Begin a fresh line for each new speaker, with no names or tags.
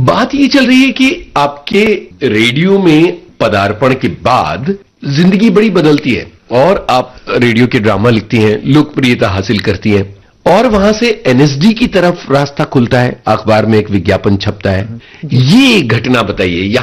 बात ये चल रही है कि आपके रेडियो में पदार्पण के बाद जिंदगी बड़ी बदलती है और आप रेडियो के ड्रामा लिखती हैं, लोकप्रियता हासिल करती हैं और वहां से एनएसडी की तरफ रास्ता खुलता है, अखबार में एक विज्ञापन छपता है। ये घटना बताइए।